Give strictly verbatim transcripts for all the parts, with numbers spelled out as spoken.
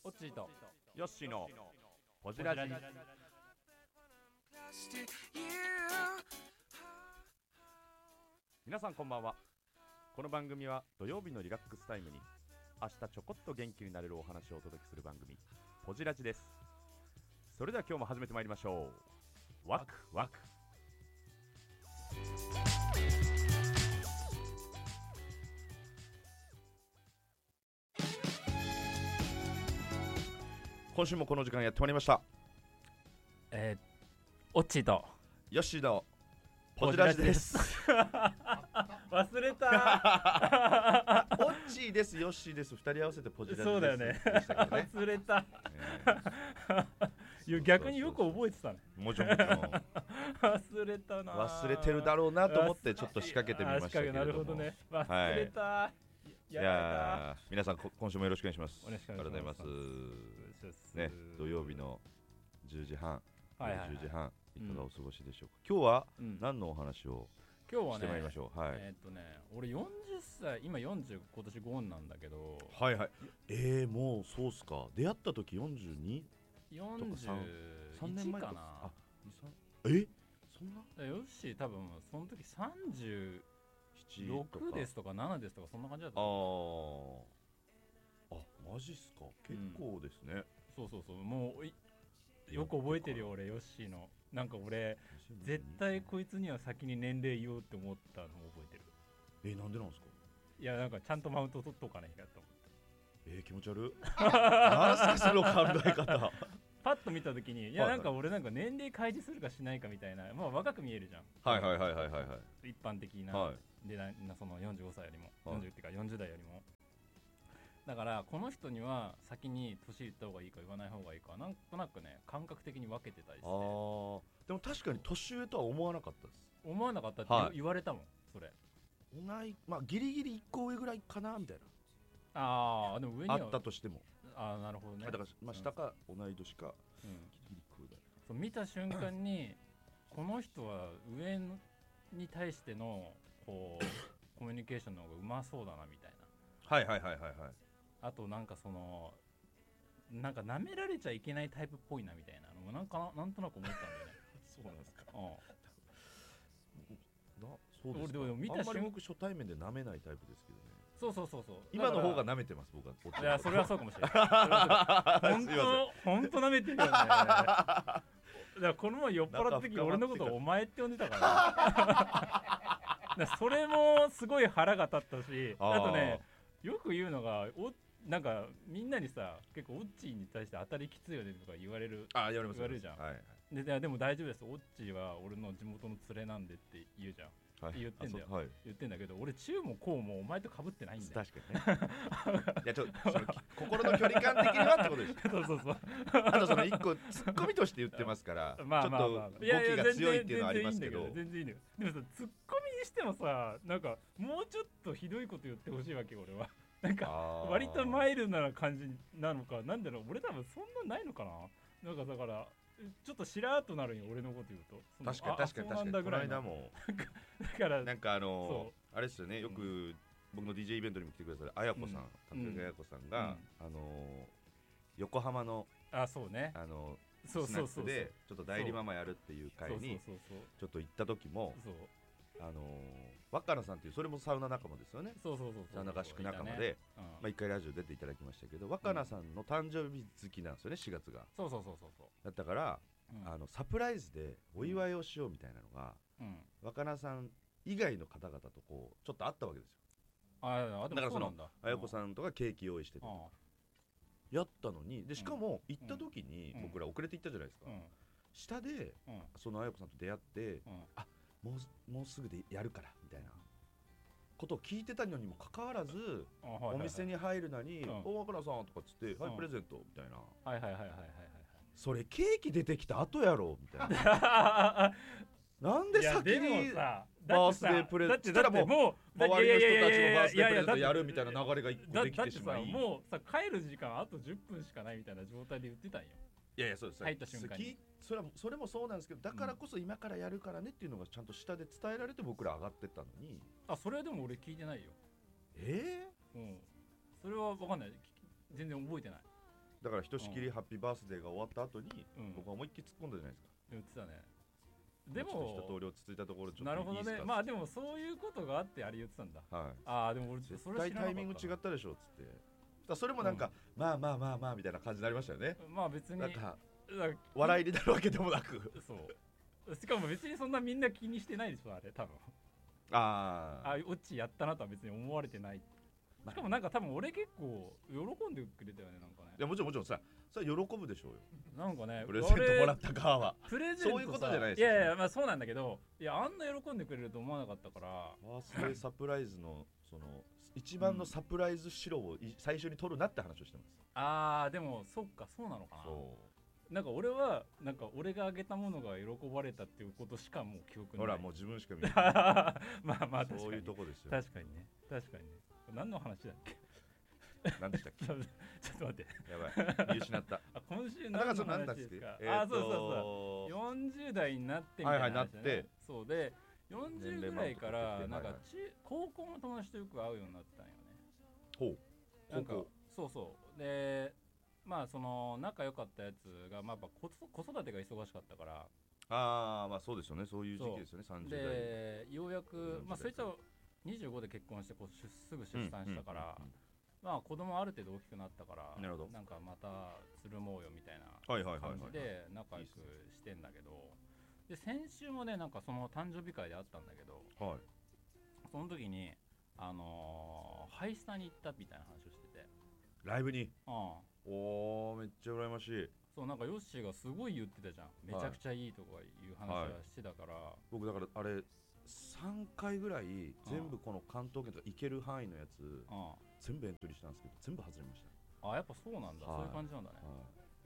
オッチーとヨッシーのポジラジ。皆さんこんばんは。この番組は土曜日のリラックスタイムに明日ちょこっと元気になれるお話をお届けする番組ポジラジです。それでは今日も始めてまいりましょう。ワクワク。今週もこの時間やってまいりました。 えー、オッチーとヨッシーのポジラジです。 忘れたオッチーです、ヨッシーです。二人合わせてポジラジです。 そうだよね。 ね忘れた、えー、いや逆によく覚えてたね。 もちろんもちろん忘れたな。 忘れてるだろうなと思ってちょっと仕掛けてみましたけれども。 なるほどね。忘れた、はい、 いやー皆さん今週もよろしくお願いします。 お願いします。 ありがとうございます。ね、土曜日のじゅうじはん、はいはいはい、じゅうじはんいかがお過ごしでしょうか。うん、今日は何のお話をしてまいりましょう。はい、 えー、っとね俺よんじゅっさい、今よんじゅう今年ごなんだけど。 はいはい。えー、もうそうっすか。出会った時よんじゅうによんじゅういちかな。 あ、えそんなよし多分その時さんじゅうろくですとかななですとかそんな感じだった。ああマジっすか。結構ですね、うん、 そうそうそう。もうよく覚えてるよ俺ヨッシーの。なんか俺絶対こいつには先に年齢言おうって思ったのを覚えてる。 えー、なんでなんですか。 いやなんかちゃんとマウント取っとかないかと思って。 えー、気持ち悪い何すかその考え方パッと見たときにいやなんか俺なんか年齢開示するかしないかみたいな、まあ若く見えるじゃん。 はいはいはいはいはいはい。 一般的な、はい、でなそのよんじゅうごさいよりも、はい、よんじゅうってかよんじゅう代よりも。だからこの人には先に年言った方がいいか言わない方がいいかなんとなくね感覚的に分けてたりして。あでも確かに年上とは思わなかったです。 思わなかったって言われたもん、はい、それ。 同い、まあギリギリいっこ上ぐらいかなみたいな。 ああでも上にはあったとしても。 ああなるほどね。 だからまあ下か同い年か、うん、ギリギリこうだ。 そう見た瞬間にこの人は上に対してのこうコミュニケーションの方がうまそうだなみたいな。 はいはいはいはいはい。 あとなんかそのなんか舐められちゃいけないタイプっぽいなみたいなのもなんか な, なんとなく思ったんだよね。 そうなんですか。 うん。 なそうですか。 俺でも見た瞬間あんまり僕初対面で舐めないタイプですけどね。 そうそうそうそう。 今の方が舐めてます僕は。 いやそれはそうかもしれない。本当本当舐めてるよね。だからこの前酔っ払った時俺のことをお前って呼んでたからね。それもすごい腹が立ったし、あとねよく言うのがおなんかみんなにさ結構オッチーに対して当たりきついよねとか言われる。 あ言われます。 言われるじゃん。はいはい、で, でも大丈夫ですオッチーは俺の地元の連れなんでって言うじゃん。はい、って言ってんだよ、はい、言ってんだけど俺中も高もお前と被ってないんだよ。 確かにね。いやちょっとその心の距離感的にはってことです。 そうそうそう。 あとその一個ツッコミとして言ってますからまあまあ、まあ、ちょっと語気が強いっていうのはありますけど。 全然いいんだよ。でもさツッコミにしてもさなんかもうちょっとひどいこと言ってほしいわけ俺は。なんか割とマイルドな感じなのかなんだろう俺多分そんなないのかな。なんかだからちょっとしらーっとなるんよ俺のこと言うと。 確かに確かに確かに。この間もだからなんかあのあれですよねよく僕の ディージェー イベントにも来てくださるあやこさん、竹中あやこさんがあの横浜のあそうねあのスナックでちょっと代理ママやるっていう会にちょっと行った時もあの若菜さんっていうそれもサウナ仲間ですよね。 そうそうそうサウナ合宿仲間でまあ一回ラジオ出ていただきましたけど若菜さんの誕生日月なんですよねしがつが。 そうそうそうそうだったからあのサプライズでお祝いをしようみたいなのが若菜さん以外の方々とこうちょっとあったわけですよ。 あだからそのあやこさんとかケーキ用意しててやったのにでしかも行った時に僕ら遅れて行ったじゃないですか。下でそのあやこさんと出会ってあもうもうすぐでやるからみたいなことを聞いてたのにもかかわらずお店に入るなに「お若菜さん」とかっつって「はいプレゼント」みたいな。 はいはいはいはいはい。 それケーキ出てきた後やろみたいな。なんで先にバースデープレゼントしたらもう周りの人たちもバースデープレゼントやるみたいな流れが一個できてしまい。 もうさ帰る時間あとじゅっぷんしかないみたいな状態で言ってたんよ。 いやいやそうです。 入った瞬間にそれはそれもそうなんですけどだからこそ今からやるからねっていうのがちゃんと下で伝えられて僕ら上がってったのに。 あそれはでも俺聞いてないよ。 ええうんそれは分かんない全然覚えてない。 だからひとしきりハッピーバースデーが終わった後に、うん、僕は思いっきり突っ込んだじゃないですか。 言ってたね。でも一通り落ち着いたところちょっといいですか。 なるほどね。まあでもそういうことがあってあれ言ってたんだ。 はい。 ああでも俺それ知らなかった。絶対タイミング違ったでしょっつって。だそれもなんか、うん、まあまあまあまあみたいな感じになりましたよね。 まあ別になんか笑いになるわけでもなく。 そう。しかも別にそんなみんな気にしてないでしょあれ多分。 ああ。 あオチやったなとは別に思われてない。しかもなんか多分俺結構喜んでくれたよねなんかね。 いやもちろんもちろんさ、それ喜ぶでしょうよ。 なんかね、 プレゼントもらった側は。 プレゼントそういうことじゃないですいやいやまあそうなんだけど、いやあんな喜んでくれると思わなかったから。 バースデーサプライズのその一番のサプライズ白を最初に取るなって話をしてます。 ああでもそっかそうなのかな。そうなんか俺はなんか俺があげたものが喜ばれたっていうことしかもう記憶ない。 ほらもう自分しか見ない。 まあまあ確かにそういうとこですよ。 確かにね確かにね。何の話だっけ。 何でしたっけ。ちょっと待ってやばい見失った。 あ今週何の話ですか。あそうそうそうよんじゅう代になってみたいな話だね。はいはいなって。そうでよんじゅうぐらいからなんか高校の友達とよく会うようになったんよね。 ほう。 なんかそうそうでまあその仲良かったやつがまあやっぱ子育てが忙しかったから。 ああまあそうですよねそういう時期ですよねさんじゅう代でようやくまあそいつはにじゅうごで結婚してこうすぐ出産したから。まあ子供ある程度大きくなったからなるほどなんかまたつるもうよみたいな感じで仲良くしてんだけどで先週もねなんかその誕生日会であったんだけど、はい、その時にあのー、ハイスタに行ったみたいな話をしててライブに、 うん、 おーめっちゃ羨ましい。 そうなんかヨッシーがすごい言ってたじゃんめちゃくちゃいいとかいう話はしてたから、はい、 僕だからあれさんかいぐらい全部この関東圏とか行ける範囲のやつ、うん、全部エントリーしたんですけど全部外れました。 あやっぱそうなんだ、はい、そういう感じなんだね、はい、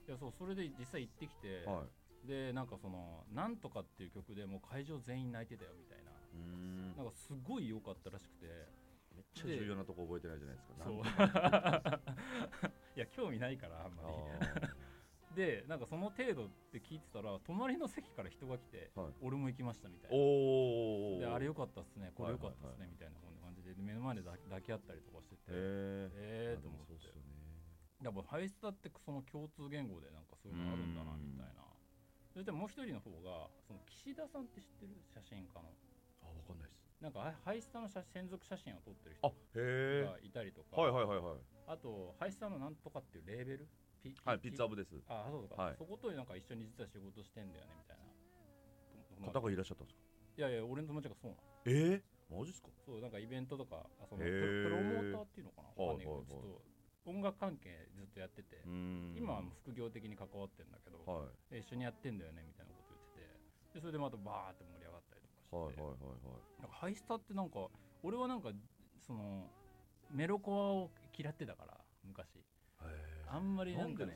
いやそうそれで実際行ってきて、はい、でなんかそのなんとかっていう曲でもう会場全員泣いてたよみたいなうーんなんかすごい良かったらしくてめっちゃ重要なとこ覚えてないじゃないですか。 そういや興味ないからあんまりでなんかその程度って聞いてたら隣の席から人が来て、はい、俺も行きましたみたいな。おであれ良かったっすねこれ良かったっすね、はいはいはい、みたいな感じで目の前で抱き合ったりとかしててえー、えーと思って、やっぱハイスタってその共通言語でなんかそういうのあるんだなみたいな。それでもう一人の方がその岸田さんって知ってる写真家の。 あ分かんないです。 なんかハイスタの専属写真を撮ってる人がいたりとか、 はいはいはいはい、 あとハイスタのなんとかっていうレーベルピはいピッツアブです。 あそうか、はい、そことなんか一緒に実は仕事してんだよねみたいな方がいらっしゃったんですか。 いやいや俺の友達がそうなの。 えー、マジっすか。 そうなんかイベントとかそのプロモーターっていうのかなわかんないけどちょっと音楽関係ずっとやってて今はもう副業的に関わってるんだけど、はい、一緒にやってんだよねみたいなこと言っててでそれでまたバーって盛り上がったりとかして、はいはいはいはい、なんかハイスタってなんか俺はなんかそのメロコアを嫌ってたから昔あんまりなんかね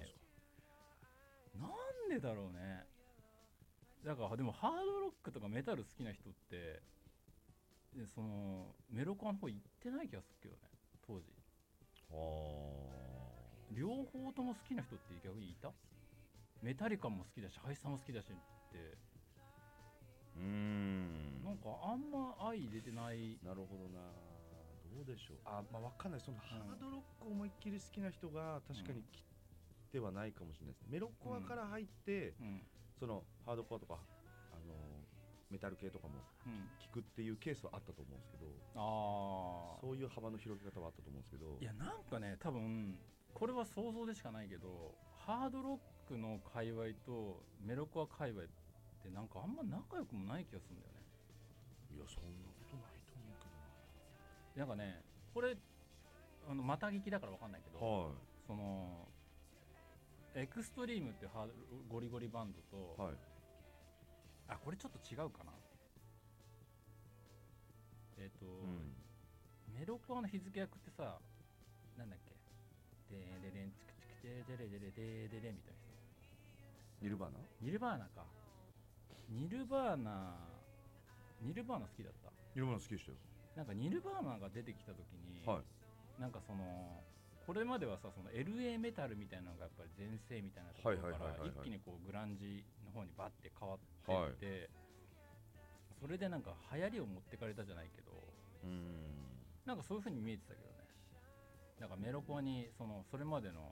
なんでだろうね。だからでもハードロックとかメタル好きな人ってでそのメロコアの方行ってない気がするけどね当時。あ両方とも好きな人って逆にいた。メタリカも好きだしハイスタも好きだしってうーんなんかあんま相入れてない。 なるほどなどうでしょう。あまあ分かんないそのハードロック思いっきり好きな人が確かに来てはないかもしれないですね。メロコアから入って、うん、そのハードコアとかあのメタル系とかも聞くっていうケースはあったと思うんですけど、うん、あそういう幅の広げ方はあったと思うんですけど、 いやなんかね多分これは想像でしかないけどハードロックの界隈とメロコア界隈ってなんかあんま仲良くもない気がするんだよね。 いやそんなことないと思うけどな。なんかねこれあのまた聞きだから分かんないけど、はい、そのエクストリームっていうハードゴリゴリバンドと、はい、あこれちょっと違うかなえっ、ー、と、うん、メロコアの日付役ってさなんだっけでーでれんチクチクでーでれでれでーでれみたいな人。 ニルバーナニルバーナかニルバーナニルバーナ好きだった。 ニルバーナ好きでしたよ。 なんかニルバーナが出てきた時に、はい、なんかそのこれまではさその エルエー メタルみたいなのがやっぱり全盛みたいなところから一気にこうグランジの方にバッて変わっていって、はい、それでなんか流行りを持ってかれたじゃないけどうーんなんかそういう風に見えてたけどね。なんかメロコアにそのそれまでの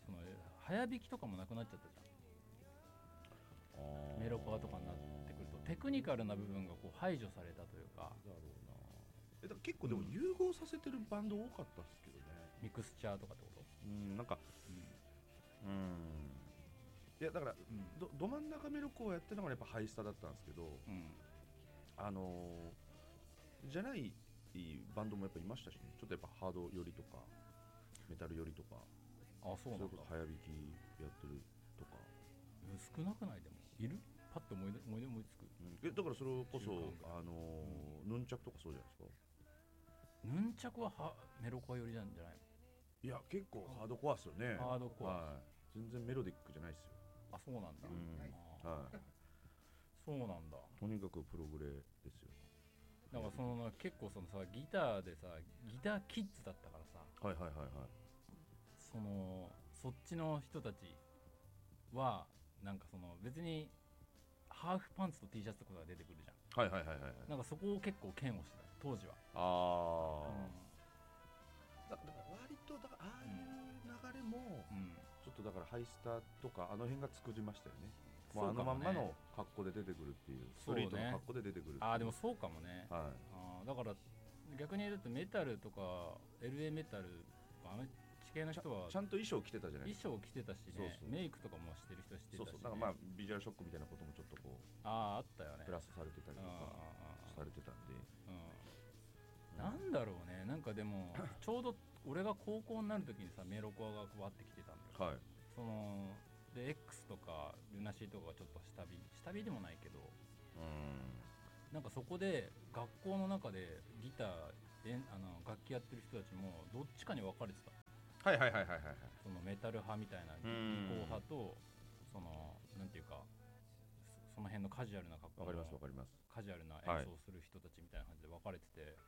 その早弾きとかもなくなっちゃったじゃん。メロコアとかになってくるとテクニカルな部分がこう排除されたというか。 だろうな。えだから結構でも融合させてるバンド多かったですけどね、 ミクスチャーとかってこと？ うんなんかうん、うんいやだから、うん、ど, ど真ん中メロコアやってるのがやっぱハイスタだったんですけど、うん、あのー、じゃないバンドもやっぱいましたしね。ちょっとやっぱハード寄りとかメタル寄りとか、 あそうなんだ、それこそ早弾きやってるとか少なくない？でもいる？パッと思い思い思いつく、 うん、えだからそれこそあのーうん、ヌンチャクとかそうじゃないですか。 ヌンチャクははメロコア寄りなんじゃないの？ いや結構ハードコアっすよね。 ハードコア、 はい、全然メロディックじゃないっすよ。 あそうなんだ、うんはい、そうなんだ。 とにかくプログレですよ。 だからその結構そのさギターでさギターキッズだったからさ、 はいはいはいはい、 そのそっちの人たちはなんかその別にハーフパンツと T シャツとかが出てくるじゃん。 はいはいはいはい、 なんかそこを結構嫌悪してた当時は。 ああ、うん、だ, だから割とだからああいう流れも、うん、ちょっとだからハイスタとかあの辺が作りましたよね。もうあのまんまの格好で出てくるっていう、ストリートの格好で出てくるっていう。 ああでもそうかもね、 はい、 あだから逆に言うとメタルとか エルエー メタルあの地形の人はちゃんと衣装着てたじゃないですか。 衣装着てたしね、そうそうメイクとかもしてる人してたし、ね、そうそうなんかまあビジュアルショックみたいなこともちょっとこうあああったよね、 プラスされてたりとかされてたんで、うんうん、なんだろうね。なんかでもちょうど俺が高校になる時にさメロコアがわってきてたんだよ、はい、そので X とかルナシーとかがちょっと下火下火でもないけど、うんなんかそこで学校の中でギターであの楽器やってる人たちもどっちかに分かれてた。 はいはいはいはいはい、 そのメタル派みたいな技巧派とそのなんていうかその辺のカジュアルな格好のわかりますわかりますカジュアルな演奏する人たちみたいな感じで分かれてて、はい、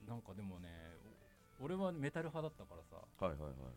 なんかでもね俺はメタル派だったからさ、はいはいはいはい、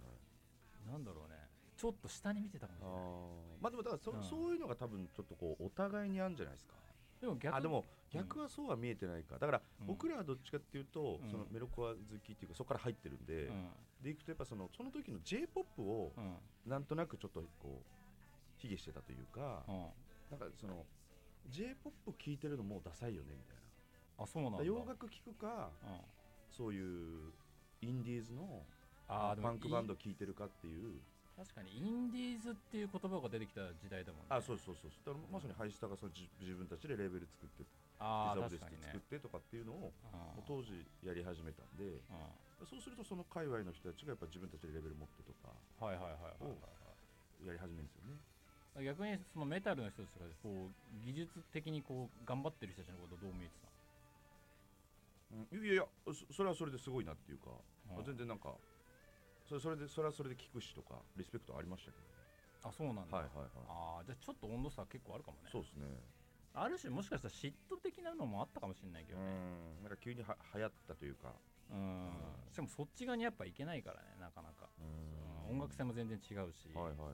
なんだろうねちょっと下に見てたかもしれない。 あまあでもだから そ,、うん、そういうのが多分ちょっとこうお互いにあるんじゃないですか。 でも 逆, あでも逆はそうは見えてないか。だから僕らはどっちかっていうと、うん、そのメロコア好きっていうかそこから入ってるんで、うん、でいくとやっぱそのその時の J-ポップ をなんとなくちょっとこう卑下してたというか、うん、なんかその J-ポップ 聴いてるのもうダサいよねみたいな。 あそうなんだ。 洋楽聴くか、うん、そういうインディーズのあパンクバンド聴いてるかっていう。 確かにインディーズっていう言葉が出てきた時代だもんね。 あそうそうそうだからまさにハイスタがその 自, 自分たちでレーベル作ってあリザーブで作ってとかっていうのをもう当時やり始めたんで、そうするとその界隈の人たちがやっぱ自分たちでレベル持ってとかをやり始めるんですよね。 逆にそのメタルの人たちがこう技術的にこう頑張ってる人たちのことをどう見えてたの？うん、いやいや そ, それはそれですごいなっていうか、うん、全然なんかそれ, それでそれはそれで聞くしとかリスペクトありましたけどね。 あそうなんだ、 はいはいはい、 あじゃあちょっと温度差結構あるかもね。 そうですね。 ある種もしかしたら嫉妬的なのもあったかもしれないけどね。 うんなんか急には流行ったというか、 うんしかもそっち側にやっぱいけないからねなかなか。うん音楽性も全然違うし、はいはいはいはい、はい、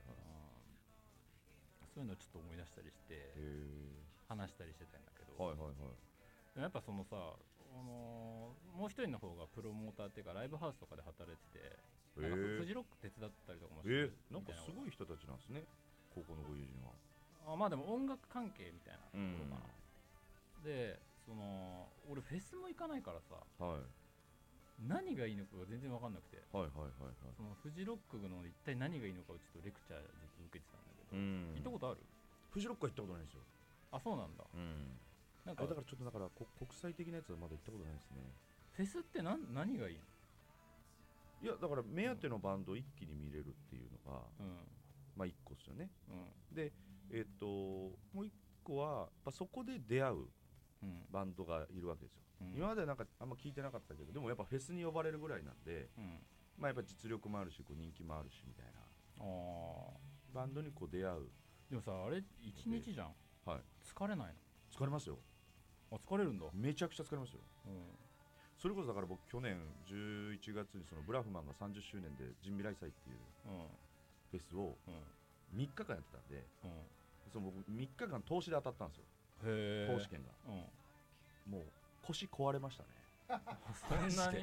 そういうのをちょっと思い出したりして話したりしてたんだけど、はいはいはい、やっぱそのさあのー、もう一人の方がプロモーターっていうかライブハウスとかで働いててなんかフジロック手伝ったりとかもしてるみたいな、えー、なんかすごい人たちなんですね高校のご友人は。 あまあでも音楽関係みたいなところかな、うん、でその俺フェスも行かないからさ、はい、何がいいのかが全然分かんなくて、はいはいはいはい、そのフジロックの一体何がいいのかをちょっとレクチャーずっと受けてたんだけど、うん、行ったことある？ フジロックは行ったことないですよ。 あそうなんだ、うん、 なんかだからちょっとだから国際的なやつはまだ行ったことないですね。 フェスって何何がいいの？ いやだから目当てのバンドを一気に見れるっていうのが、うん、まあ一個ですよね、うん、でえっ、ー、ともう一個はやっぱそこで出会うバンドがいるわけですよ、うん、今までなんかあんま聞いてなかったけどでもやっぱフェスに呼ばれるぐらいなんで、うん、まあやっぱ実力もあるしこう人気もあるしみたいなあバンドにこう出会う。 でもさあれ一日じゃん、はい、疲れないの？ 疲れますよ。 あ疲れるんだ。 めちゃくちゃ疲れますよ、うん、それこそだから僕去年じゅういちがつにそのブラフマンがさんじゅっしゅうねんで人未来祭っていうフェスをみっかかんやってたんで、うん、その僕みっかかん投資で当たったんですよ。へ投資券が、うん、もう腰壊れましたねそんなに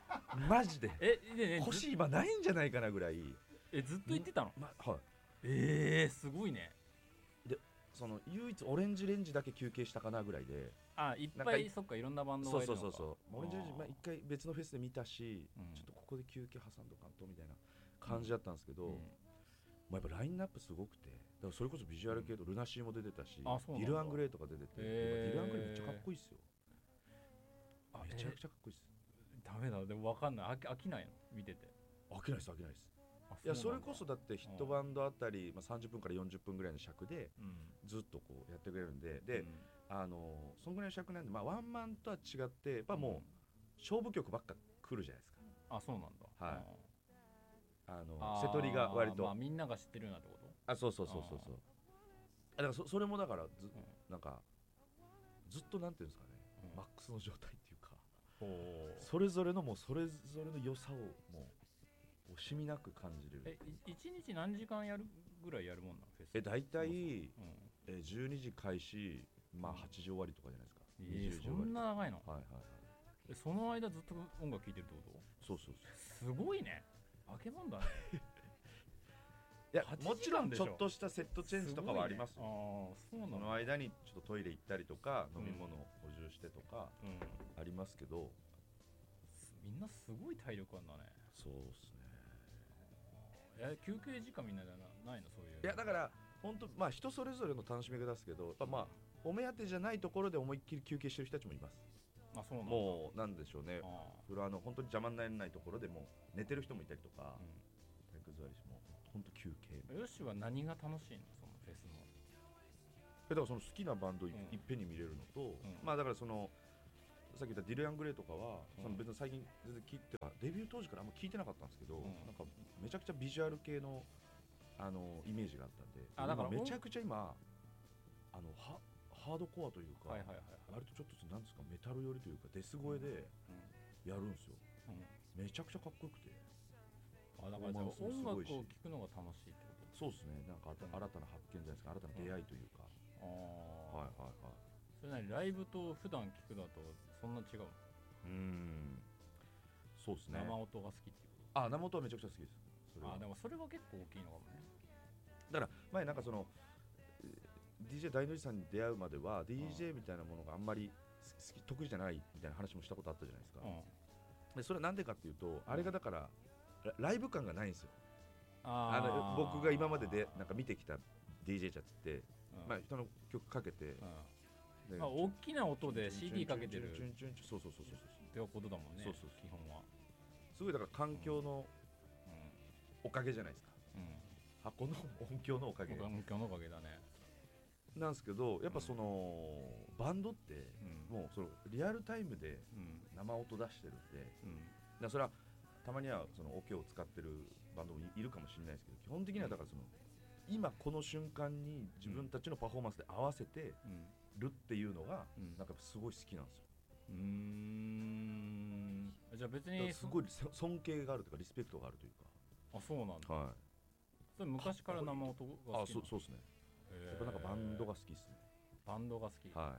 マジでえで、ね、 欲しい今ないんじゃないかなぐらい。 えずっと言ってたの、 ま、はい。 えー、すごいね。 でその唯一オレンジレンジだけ休憩したかなぐらいで。 あいっぱいそっかいろんなバンドがいるのか。 そうそうそうそう。オレンジレンジまあ一回別のフェスで見たし、 うん、 ちょっとここで休憩挟んどかんとみたいな感じだったんですけど、うん、まあ、やっぱラインナップすごくて、だからそれこそビジュアル系とルナシーも出てたし、 うん、 ディル・アングレイとか出てて、 えー、 ディル・アングレイめっちゃかっこいいっすよ。めちゃくちゃかっこいいっす。 ダメだでも分かんない、飽きないの見てて。 飽きないっす飽きないっす。いやそれこそだってヒットバンドあたり、まあ、さんじゅっぷんからよんじゅっぷんぐらいの尺で、うん、ずっとこうやってくれるんで、で、うん、あのそんぐらいの尺なんで、まあ、ワンマンとは違ってやっぱもう勝負曲ばっか来るじゃないですか。 あ、そうなんだ。 はい。あの瀬戸りが割と、 まあ、みんなが知ってるようなってこと。 あ、そうそうそうそうそう。だから そ, それもだからず、うん、なんかずっとなんていうんですかね、うん、マックスの状態っていうか、それぞれのもうそれぞれの良さをもう惜しみなく感じる。 えいちにち何時間やるぐらいやるもんなのフェス。 え大体、うん、えじゅうにじ開始、まあはちじ終わりとかじゃないですか。 えー、そんな長いの。 はいはいはい。 えその間ずっと音楽聴いてるってこと。 そうそうそう。すごいね。化け物だね。 いやもちろんちょっとしたセットチェンジとかはありますよ。 す、ね、あそうなんだ。 その間にちょっとトイレ行ったりとか、うん、飲み物を補充してとかありますけど、うん、 みんなすごい体力あんだね。 そうですね。 え休憩時間みんなじゃないのそういう。 いやだから本当まあ人それぞれの楽しみ方ですけど、やっぱまあお目当てじゃないところで思いっきり休憩してる人たちもいます。 あ、そうなんだ。 もうなんでしょうね。フロアの本当に邪魔にならないところでも寝てる人もいたりとか、体育座りしも本当休憩。 よしは何が楽しいのそのフェスの。 えだからその好きなバンドい、うん、いっぺんに見れるのと、うん、まあだからそのさっき言ったディル・アングレイとかは、うん、その別に最近全然聞いてたデビュー当時からあんま聞いてなかったんですけど、うん、なんかめちゃくちゃビジュアル系のあのイメージがあったんで、あだからめちゃくちゃ今あのハハードコアというか、はいはいはいはい、割とちょっとなんですかメタル寄りというかデス声でやるんですよ、うん、めちゃくちゃかっこよくて。 あだから音楽を聴くのが楽しいってこと。 そうですね。なんか、うん、新たな発見じゃないですか、新たな出会いというか、うん、あはいはいはい。 それなにライブと普段聴くのとそんな違うの。 うーんそうですね。 生音が好きっていう。 あ生音はめちゃくちゃ好きです。 それはあでもそれは結構大きいのかもね。 だから前なんかその ディージェー 大の字さんに出会うまでは ディージェー みたいなものがあんまり好き得意じゃないみたいな話もしたことあったじゃないですか、うん、でそれはなんでかっていうと、うん、あれがだからライブ感がないんですよ。あの僕が今まででなんか見てきた ディージェー チャッツって、うんまあ、人の曲かけて、 うんまあ、大きな音で シーディー かけてるそうそうそうそうってことだもんね。そうそう基本はすごいだから環境のおかげじゃないですか、うん、箱の音響のおかげ音響のおかげだねなんですけど、やっぱその、うん、バンドって、うん、もうそのリアルタイムで生音出してるんで、うん、それはたまにはそのオケを使ってるバンドも い, いるかもしれないですけど、基本的にはだからその、うん、今この瞬間に自分たちのパフォーマンスで合わせてるっていうのが、うん、なんかすごい好きなんですよ。 うーんじゃあ別にすごい尊敬があるというかリスペクトがあるというか。 あそうなんだ、 はい、 それ昔から生音が好きなの。 あそうそうですね。やっぱなんかバンドが好きですね。 バンドが好き。 はい。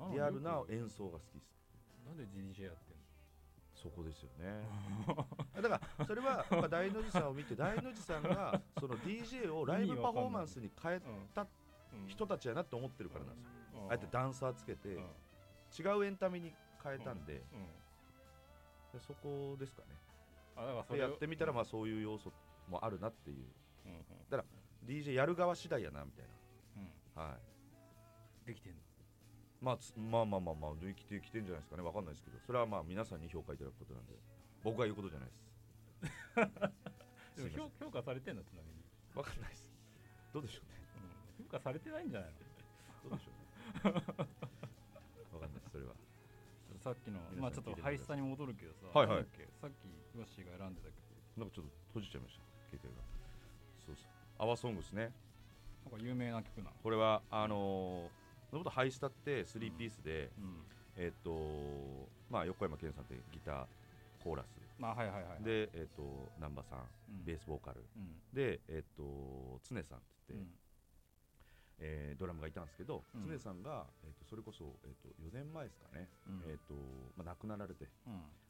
リアルな演奏が好きです。 なんで ディージェー やってんの。 そこですよね。だからそれはやっぱ大の字さんを見て大の字さんがその ディージェー をライブパフォーマンスに変えた人たちやなって思ってるからなんですよ。あえてダンサーつけて違うエンタメに変えたんで、でそこですかね。あだからそれやってみたらまあそういう要素もあるなっていう。だから ディージェー やる側次第やなみたいな、うん、はいできてんの。 まあ、まあまあまあまあできてきてんじゃないですかね。わかんないですけど、それはまあ皆さんに評価いただくことなんで僕が言うことじゃないですでも 評, 評価されてんのちなみに。 わかんないです。どうでしょうね、 うん、評価されてないんじゃないの。 どうでしょうねわかんないですそれは。 さっきのまあちょっとハイスタに戻るけどさ、 はいはい、 さっきヨッシーが選んでたけどなんかちょっと閉じちゃいました携帯が。そうそうアワーソングですね。 なんか有名な曲なのこれはあのー、もともとハイスタってスリーピースで、うんうん、えっ、ー、とまあ横山健さんってギターコーラス、 まあはいはいはい、 でえっ、ー、と南波さん、うん、ベースボーカル、うん、でえっ、ー、と常さんって言って、うんえー、ドラムがいたんですけど、うん、常さんが、えー、とそれこそ、えー、とよねんまえですかね、うんえーとまあ、亡くなられて、うん、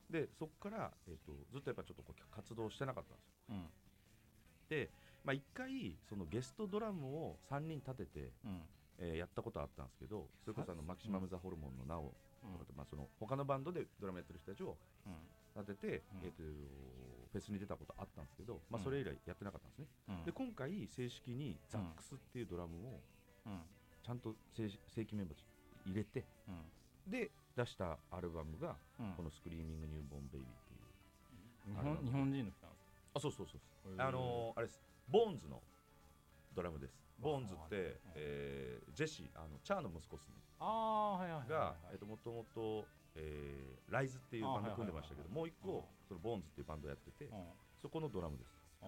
でそこから、えー、とずっとやっぱちょっとこう活動してなかったんですよ、 うん、 で、まあ、いっかいそのゲストドラムをさんにん立てて、うんえー、やったことはあったんですけど、それこそあのマキシマム・ザ・ホルモンのナオ、うんまあ、その他のバンドでドラムやってる人たちを立てて、うんえー、とフェスに出たことあったんですけど、まあ、それ以来やってなかったんですね、うん、で今回正式にザックスっていうドラムをちゃんと 正, 正規メンバー入れて、うん、で出したアルバムが、うん、このスクリーミング・ニューボーン・ベイビーっていう日 本, 日本人の人なんですか？ あ、そうそうそうそう、あのー、あれですボーンズのドラムです。ボーンズって、えー、ジェシーあのチャーの息子ですね。 あ、はいはいはいはい、 が、えー、ともともと、えー、ライズっていうバンド組んでましたけど、もう一個そのボーンズっていうバンドやってて、そこのドラムです。あ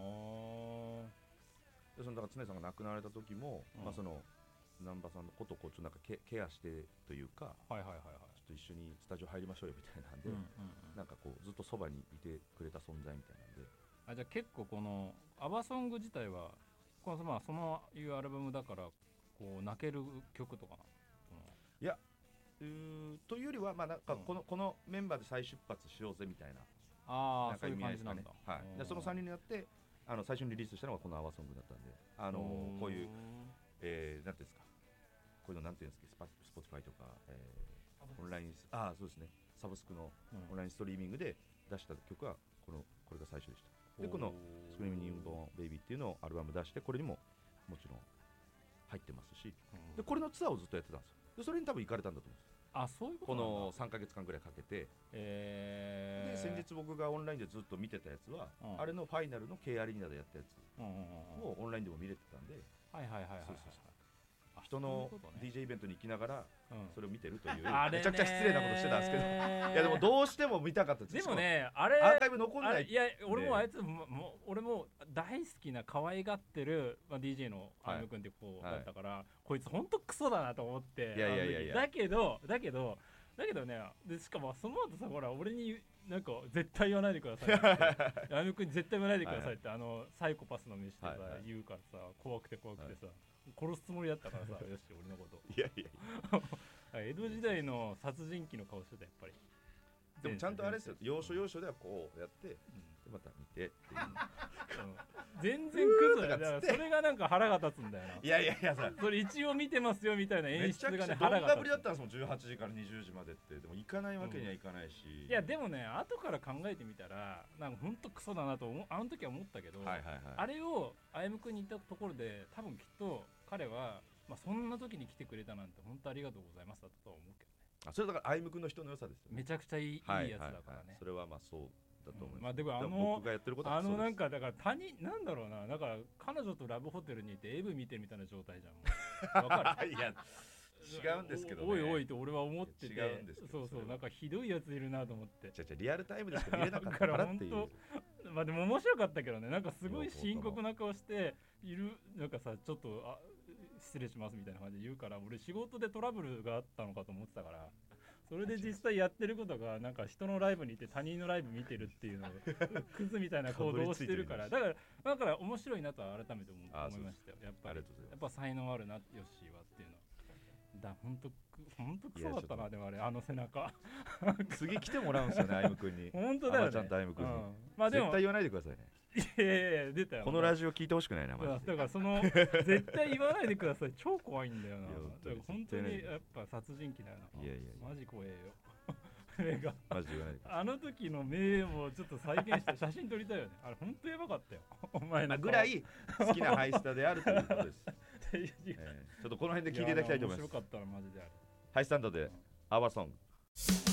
でそのだから常さんが亡くなられた時も、うんまあ、その南波さんのことをこうちょっとなんか ケ, ケアしてというか、はいはいはいはい、ちょっと一緒にスタジオ入りましょうよみたいなんで、うんうんうん、なんかこうずっとそばにいてくれた存在みたいなんで、 あじゃあ結構このアバソング自体はこの、まあ、そのいうアルバムだからこう泣ける曲とかな、 うん、いやうーというよりはまあなんかこの、うん、このメンバーで再出発しようぜみたいな、 あなんか意味合いですかね。 そういう感じなんだ、はい、でそのさんにんになってあの最初にリリースしたのがこのアバソングだったんで、あのー、こういう、えー、なんていうんですか、こういうのなんていうんですか、スポティファイとか、えー、オンラインあそうですねサブスクのオンラインストリーミングで出した曲はこのこれが最初でした。でこのスクリーミング・ニューボーン・ベイビーっていうのをアルバム出して、これにももちろん入ってますし、でこれのツアーをずっとやってたんですよ。でそれに多分行かれたんだと思うんです。 あ、そういうことなんだ。 このさんかげつかんぐらいかけて、えー、で先日僕がオンラインでずっと見てたやつは、うん、あれのファイナルの K アリーナでやったやつをオンラインでも見れてたんで、 はいはいはいはい、そうそうそう、 人の ディージェー イベントに行きながらそれを見てるという、うん、めちゃくちゃ失礼なことしてたんですけど、いやでもどうしても見たかったです。 でもね、あれアーカイブ残んない。 いや俺もあいつもも俺も大好きな可愛がってる、まあ、ディージェー のアイム君って子だったから、はい、こいつほんとクソだなと思って、 いやいやいやいや、 だけどだけどだけどね、でしかもその後さ、ほら俺になんか絶対言わないでくださいってアイム君に絶対言わないでくださいって、はい、あのサイコパスの飯でさ、はいはい、言うからさ、怖くて怖くてさ、はい、殺すつもりだったからさよし俺のこと、 いやいやいや江戸時代の殺人鬼の顔してた、やっぱり。 でもちゃんとあれですよ、要所要所ではこうやって、うん、でまた見てっていう、 うん、全然クズだよ。それがなんか腹が立つんだよな。 いやいやいや、 それ一応見てますよみたいな演出がね、 めちゃくちゃどんなぶりだったんですもん、じゅうはちじからにじゅうじまでって。でも行かないわけにはいかないし、うん、 いやでもね、後から考えてみたらなんかほんとクソだなと思う、あの時は思ったけど、はいはいはい、あれをあやむくんに言ったところで多分きっと彼は、まあ、そんな時に来てくれたなんて本当ありがとうございますだとは思うけどね。 あ、それだからあゆむくんの人の良さですよね。 めちゃくちゃいい、はい、いいやつだからね、はいはい、 それはまあそうだと思います、うん、まあ、 でもあの僕がやってることはそうです。あのなんかだから他人なんだろうな、だから彼女とラブホテルにいて エーブイ 見てるみたいな状態じゃん。わかる。いや違うんですけどね。 おいおいと俺は思ってて、 違うんですけど、 そうそう、なんかひどいやついるなと思って。 じゃじゃリアルタイムでしか見れなかったからっていう。 まあでも面白かったけどね、なんかすごい深刻な顔している、なんかさ、ちょっとあ失礼しますみたいな感じで言うから、俺仕事でトラブルがあったのかと思ってたから。それで実際やってることがなんか人のライブにいて他人のライブ見てるっていうのをクズみたいな行動をしてるから、だからだから面白いなとは改めて思いましたよ。やっぱりやっぱ才能あるなヨッシーはっていうのだ。本当本当クソだったな。でもあれあの背中次来てもらうんですよね、あゆむくんに。 本当だよね、 ちゃんとあゆむくんに、うん、 まあでも絶対言わないでくださいね。 いやいやいや出たよ、 このラジオ聞いてほしくないな、マジで。だからその絶対言わないでください、超怖いんだよな。だから本当にやっぱ殺人鬼だよな。 いやいやいやマジ怖えよ目が。 マジ言わないで。 あの時の目をちょっと再現して写真撮りたいよね。あれ本当やばかったよお前のぐらい好きなハイスタであるということです、えー、ちょっとこの辺で聞いていただきたいと思います。 面白かったらマジであれ。 ハイスタンドでアワーソング。